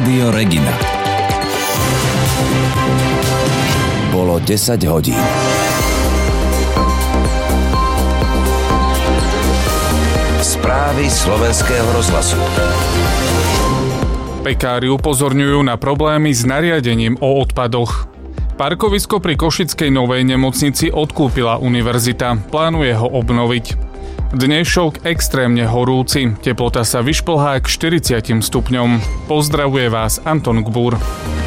Rádio Regina. Bolo 10 hodín. Správy Slovenského rozhlasu. Pekári upozorňujú na problémy s nariadením o odpadoch. Parkovisko pri Košickej novej nemocnici odkúpila univerzita. Plánuje ho obnoviť. Dnešok extrémne horúci. Teplota sa vyšplhá k 40 stupňom. Pozdravuje vás Anton Gbúr.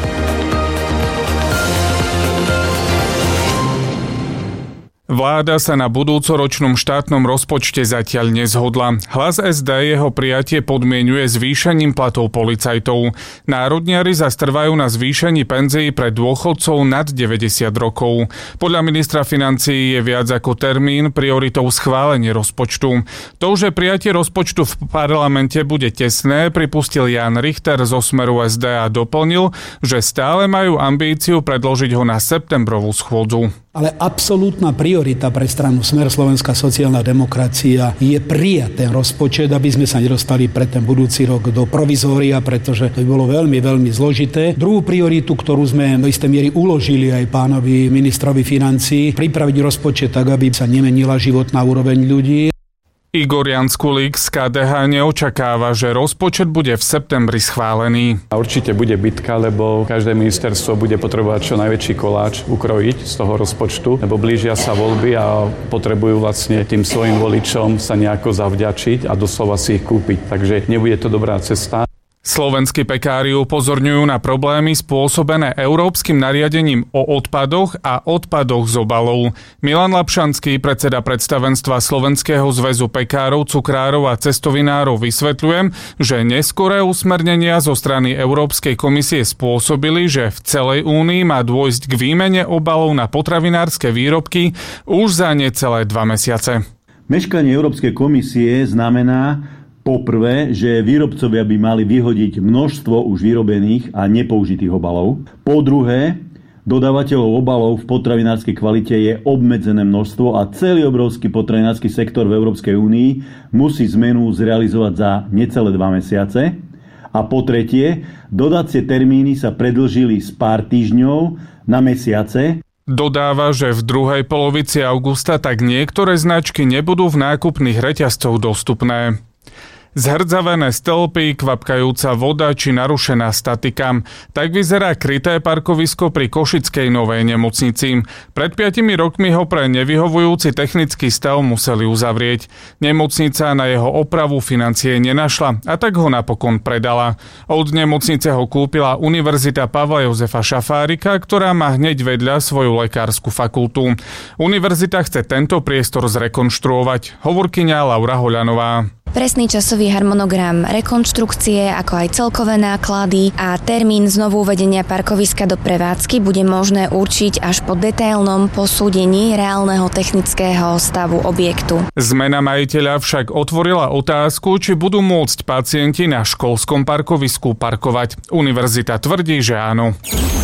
Vláda sa na budúcoročnom štátnom rozpočte zatiaľ nezhodla. Hlas SD jeho prijatie podmienuje zvýšením platov policajtov. Národniari zas trvajú na zvýšení penzií pre dôchodcov nad 90 rokov. Podľa ministra financií je viac ako termín prioritou schválenie rozpočtu. To, že prijatie rozpočtu v parlamente bude tesné, pripustil Jan Richter zo Smeru SD a doplnil, že stále majú ambíciu predložiť ho na septembrovú schôdzu. Ale absolútna priorita pre stranu Smer Slovenská sociálna demokracia je prijať ten rozpočet, aby sme sa nedostali pre ten budúci rok do provizória, pretože to by bolo veľmi, veľmi zložité. Druhú prioritu, ktorú sme do istej miery uložili aj pánovi ministrovi financií, pripraviť rozpočet tak, aby sa nemenila životná úroveň ľudí. Igor Janskulík z KDH neočakáva, že rozpočet bude v septembri schválený. Určite bude bitka, lebo každé ministerstvo bude potrebovať čo najväčší koláč ukrojiť z toho rozpočtu, lebo blížia sa voľby a potrebujú vlastne tým svojim voličom sa nejako zavďačiť a doslova si ich kúpiť. Takže nebude to dobrá cesta. Slovenskí pekári upozorňujú na problémy spôsobené európskym nariadením o odpadoch a odpadoch z obalov. Milan Lapšanský, predseda predstavenstva Slovenského zväzu pekárov, cukrárov a cestovinárov, vysvetľuje, že neskoré usmernenia zo strany Európskej komisie spôsobili, že v celej únii má dôjsť k výmene obalov na potravinárske výrobky už za necelé 2 mesiace. Meškanie Európskej komisie znamená poprvé, že výrobcovia by mali vyhodiť množstvo už vyrobených a nepoužitých obalov. Po druhé, dodávateľov obalov v potravinárskej kvalite je obmedzené množstvo a celý obrovský potravinársky sektor v Európskej únii musí zmenu zrealizovať za necelé 2 mesiace. A po tretie, dodacie termíny sa predĺžili z pár týždňov na mesiace. Dodáva, že v druhej polovici augusta tak niektoré značky nebudú v nákupných reťazcoch dostupné. Zhrdzavené stĺpy, kvapkajúca voda či narušená statika. Tak vyzerá kryté parkovisko pri Košickej novej nemocnici. Pred 5 rokmi ho pre nevyhovujúci technický stav museli uzavrieť. Nemocnica na jeho opravu financie nenašla a tak ho napokon predala. Od nemocnice ho kúpila Univerzita Pavla Jozefa Šafárika, ktorá má hneď vedľa svoju lekársku fakultu. Univerzita chce tento priestor zrekonštruovať. Hovorkyňa Laura Hoľanová. Presný časový harmonogram rekonštrukcie, ako aj celkové náklady a termín znovu uvedenia parkoviska do prevádzky bude možné určiť až po detailnom posúdení reálneho technického stavu objektu. Zmena majiteľa však otvorila otázku, či budú môcť pacienti na školskom parkovisku parkovať. Univerzita tvrdí, že áno.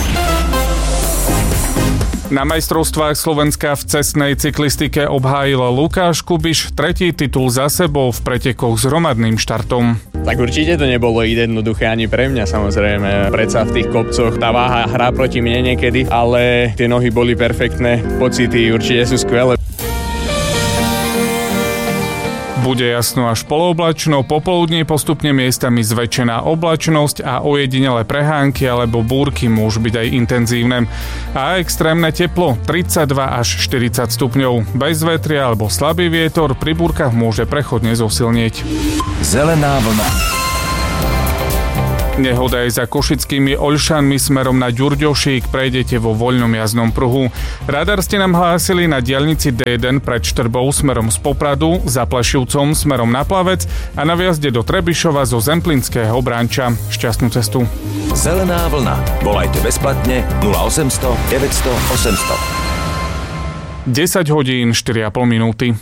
Na majstrovstvách Slovenska v cestnej cyklistike obhájil Lukáš Kubiš 3. titul za sebou v pretekoch s hromadným štartom. Tak určite to nebolo jednoduché ani pre mňa, samozrejme. Predsa v tých kopcoch tá váha hrá proti mne niekedy, ale tie nohy boli perfektné, pocity určite sú skvelé. Bude jasno až polooblačno, popoludní postupne miestami zväčšená oblačnosť a ojedinelé prehánky alebo búrky môžu byť aj intenzívne. A extrémne teplo 32 až 40 stupňov. Bez vetria alebo slabý vietor pri búrkach môže prechodne zosilnieť. Zelená vlna. Nehoda je za Košickými Oľšanmi smerom na Ďurďošík, prejdete vo voľnom jazdnom pruhu. Radar ste nám hlásili na diaľnici D1 pred Štrbou smerom z Popradu, za Plešivcom smerom na Plavec a na vjazde do Trebišova zo Zemplínského Branča. Šťastnú cestu. Zelená vlna. Volajte bezplatne 0800 900 800. 10 hodín 4,5 minúty.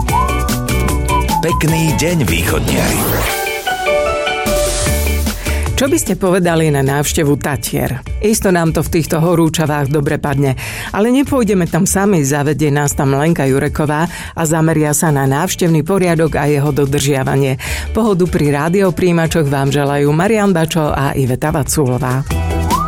Pekný deň, východniari. Čo by ste povedali na návštevu Tatier? Isto nám to v týchto horúčavách dobre padne, ale nepôjdeme tam sami, zavedie nás tam Lenka Jureková a zameria sa na návštevný poriadok a jeho dodržiavanie. Pohodu pri rádiopríjimačoch vám želajú Marian Bačo a Iveta Vaculová.